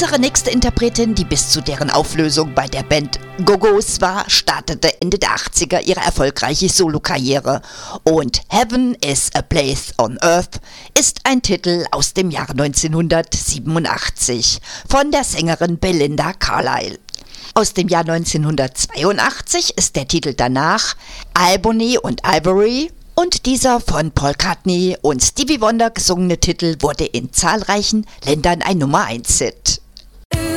Unsere nächste Interpretin, die bis zu deren Auflösung bei der Band Go-Go's war, startete Ende der 80er ihre erfolgreiche Solokarriere. Und Heaven is a Place on Earth ist ein Titel aus dem Jahr 1987 von der Sängerin Belinda Carlisle. Aus dem Jahr 1982 ist der Titel danach Albany und Ivory. Und dieser von Paul McCartney und Stevie Wonder gesungene Titel wurde in zahlreichen Ländern ein Nummer-1-Hit.